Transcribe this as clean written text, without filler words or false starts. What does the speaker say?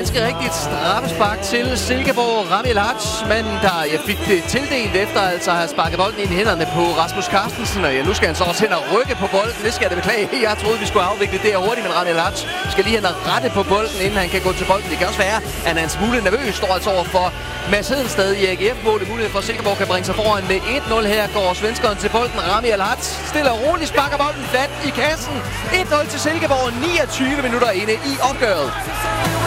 ganske rigtigt straffespark til Silkeborg. Rami El Hadj, manden der fik det tildelt efter altså at have sparket bolden ind i hænderne på Rasmus Carstensen. Og nu skal han så også hen og rykke på bolden. Det skal jeg da beklage. Jeg troede, vi skulle afvikle det her hurtigt, men Rami El Hadj skal lige hen og rette på bolden, inden han kan gå til bolden. Det kan også være, at han er en smule nervøs. Står altså over for Mads Hedensted i AGF-målet. Mulighed for, at Silkeborg kan bringe sig foran med 1-0 her. Går svenskeren til bolden. Rami El Hadj stille og roligt sparker bolden fat i kassen. 1-0 til Silkeborg. 29 minutter inde i opgøret.